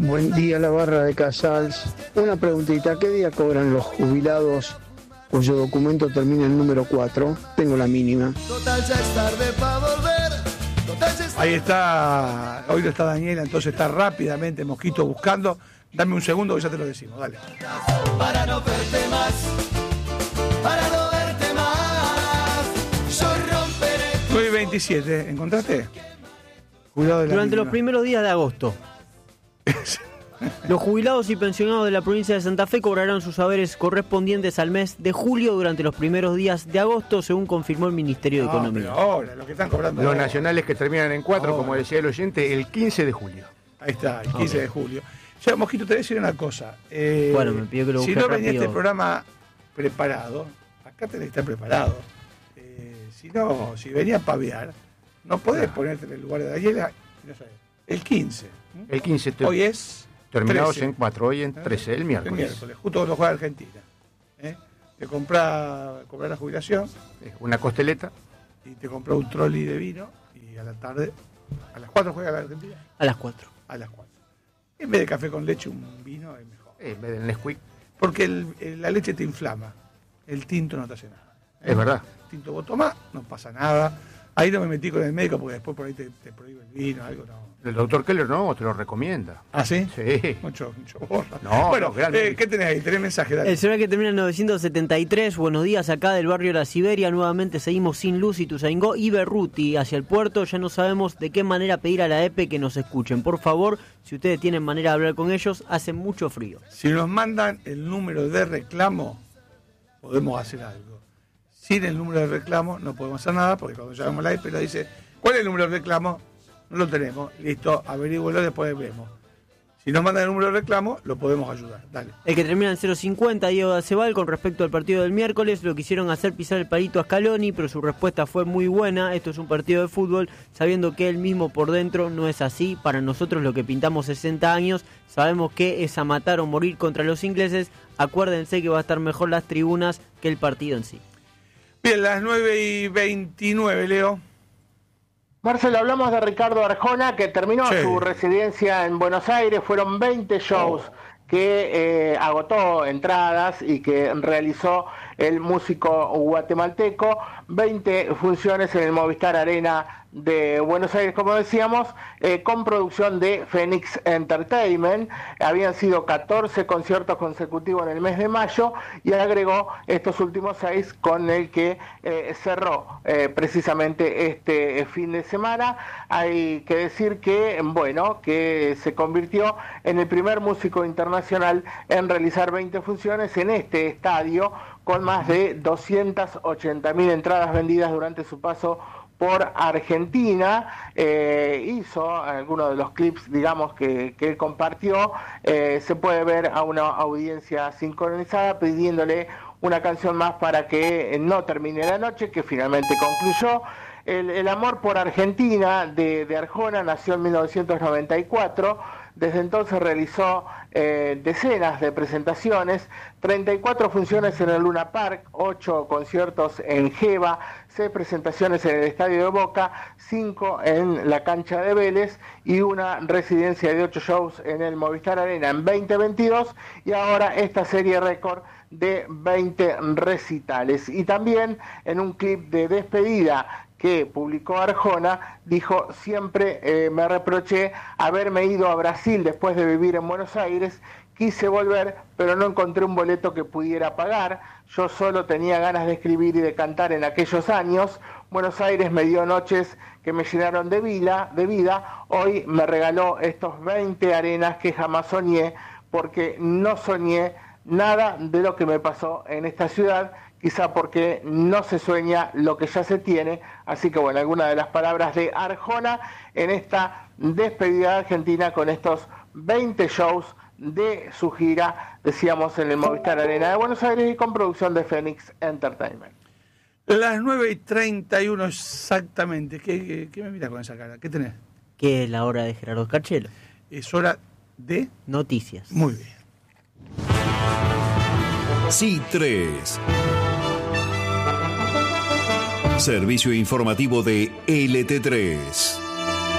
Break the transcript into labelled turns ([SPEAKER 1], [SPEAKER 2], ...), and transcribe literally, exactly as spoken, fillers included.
[SPEAKER 1] Buen día, la barra de Casals. Una preguntita, ¿qué día cobran los jubilados cuyo documento termina en número cuatro? Tengo la mínima.
[SPEAKER 2] Total, ya es tarde para volver. Total, ya es...
[SPEAKER 3] Ahí está, hoy no está Daniela, entonces está rápidamente Mosquito buscando. Dame un segundo que ya te lo decimos, dale.
[SPEAKER 2] Para no verte más, para no verte más, yo romperé.
[SPEAKER 3] nueve veintisiete, ¿encontraste? Cuidado de la
[SPEAKER 4] Durante
[SPEAKER 3] mínima.
[SPEAKER 4] los primeros días de agosto, los jubilados y pensionados de la provincia de Santa Fe cobrarán sus haberes correspondientes al mes de julio durante los primeros días de agosto, según confirmó el Ministerio de
[SPEAKER 3] No,
[SPEAKER 4] Economía.
[SPEAKER 3] pero ahora, lo que están cobrando
[SPEAKER 5] Los
[SPEAKER 3] ahora.
[SPEAKER 5] nacionales que terminan en cuatro,
[SPEAKER 3] Ahora.
[SPEAKER 5] como decía el oyente, el quince de julio.
[SPEAKER 3] Ahí está, el quince de julio. Ya, Mosquito, te voy a decir una cosa. Eh,
[SPEAKER 4] Bueno, me pidió que lo
[SPEAKER 3] Si
[SPEAKER 4] busque
[SPEAKER 3] no venía
[SPEAKER 4] rápido.
[SPEAKER 3] este programa preparado, acá tenés que estar preparado. Eh, si no, si venía a paviar, no podés ponerte en el lugar de Daniela. No sabés. El quince. ¿m?
[SPEAKER 5] El quince, te-
[SPEAKER 3] Hoy es
[SPEAKER 5] terminados
[SPEAKER 3] trece.
[SPEAKER 5] en cuatro, hoy en trece, el
[SPEAKER 3] El
[SPEAKER 5] miércoles.
[SPEAKER 3] miércoles, justo cuando juega Argentina. ¿eh? Te comprá, comprá la jubilación
[SPEAKER 5] Una costeleta.
[SPEAKER 3] y te compró un trolley de vino y a la tarde, a las cuatro juega la Argentina,
[SPEAKER 4] A las cuatro.
[SPEAKER 3] a las cuatro. En vez de café con leche, un vino es mejor.
[SPEAKER 5] En vez del Nesquik.
[SPEAKER 3] Porque el- el- la leche te inflama, el tinto no te hace nada. ¿eh?
[SPEAKER 5] Es verdad.
[SPEAKER 3] El tinto vos tomás, no pasa nada. Ahí no me metí con el médico porque después por ahí te, te prohíbe el vino, algo no.
[SPEAKER 5] El doctor Keller no, te lo recomienda.
[SPEAKER 3] ¿Ah, sí?
[SPEAKER 5] Sí.
[SPEAKER 3] Mucho, mucho borra.
[SPEAKER 5] No,
[SPEAKER 3] bueno,
[SPEAKER 5] no, realmente.
[SPEAKER 3] eh, ¿qué tenés ahí? ¿Tenés mensaje? Dale.
[SPEAKER 4] El celular que termina en novecientos setenta y tres, buenos días, acá del barrio La Siberia, nuevamente seguimos sin luz y Tuzaingó y Berruti hacia el puerto, ya no sabemos de qué manera pedir a la E P E que nos escuchen. Por favor, si ustedes tienen manera de hablar con ellos, hace mucho frío.
[SPEAKER 3] Si nos mandan el número de reclamo, podemos hacer algo. Sin el número de reclamo no podemos hacer nada, porque cuando llamamos a la E P E nos dice, ¿cuál es el número de reclamo? No lo tenemos. Listo, averígüelo, después vemos. Si nos mandan el número de reclamo, lo podemos ayudar. Dale.
[SPEAKER 4] El que termina en cero cincuenta, Diego Acebal, con respecto al partido del miércoles, lo quisieron hacer pisar el palito a Scaloni, pero su respuesta fue muy buena. Esto es un partido de fútbol, sabiendo que él mismo por dentro no es así. Para nosotros, lo que pintamos sesenta años, sabemos que es a matar o morir contra los ingleses. Acuérdense que va a estar mejor las tribunas que el partido en sí.
[SPEAKER 3] Bien, las nueve y veintinueve, Leo.
[SPEAKER 6] Marcelo, hablamos de Ricardo Arjona, que terminó
[SPEAKER 3] Sí.
[SPEAKER 6] su residencia en Buenos Aires. Fueron veinte shows que eh, agotó entradas y que realizó el músico guatemalteco. veinte funciones en el Movistar Arena de Buenos Aires, como decíamos, eh, con producción de Phoenix Entertainment. Habían sido catorce conciertos consecutivos en el mes de mayo y agregó estos últimos seis con el que eh, cerró eh, precisamente este fin de semana. Hay que decir que, bueno, que se convirtió en el primer músico internacional en realizar veinte funciones en este estadio, con más de doscientas ochenta mil entradas vendidas durante su paso por Argentina. Eh, hizo algunos de los clips, digamos, que, que él compartió. Eh, se puede ver a una audiencia sincronizada pidiéndole una canción más para que no termine la noche, que finalmente concluyó. El, el amor por Argentina de, de Arjona nació en mil novecientos noventa y cuatro. Desde entonces realizó eh, decenas de presentaciones, treinta y cuatro funciones en el Luna Park, ocho conciertos en Geva, seis presentaciones en el Estadio de Boca, cinco en la cancha de Vélez y una residencia de ocho shows en el Movistar Arena en veinte veintidós, y ahora esta serie récord de veinte recitales. Y también en un clip de despedida que publicó Arjona, dijo: siempre eh, me reproché haberme ido a Brasil después de vivir en Buenos Aires, quise volver, pero no encontré un boleto que pudiera pagar, yo solo tenía ganas de escribir y de cantar en aquellos años, Buenos Aires me dio noches que me llenaron de vida, de vida, hoy me regaló estos veinte arenas que jamás soñé, porque no soñé nada de lo que me pasó en esta ciudad, quizá porque no se sueña lo que ya se tiene. Así que bueno, algunas de las palabras de Arjona en esta despedida de Argentina con estos veinte shows de su gira, decíamos, en el Movistar Arena de Buenos Aires y con producción de Phoenix Entertainment.
[SPEAKER 3] Las nueve y treinta y uno exactamente. ¿Qué, qué, qué me miras con esa cara? ¿Qué tenés?
[SPEAKER 4] Que es la hora de Gerardo Carchelo.
[SPEAKER 3] Es hora de...
[SPEAKER 4] Noticias.
[SPEAKER 3] Muy bien.
[SPEAKER 7] C tres. Servicio informativo de L T tres.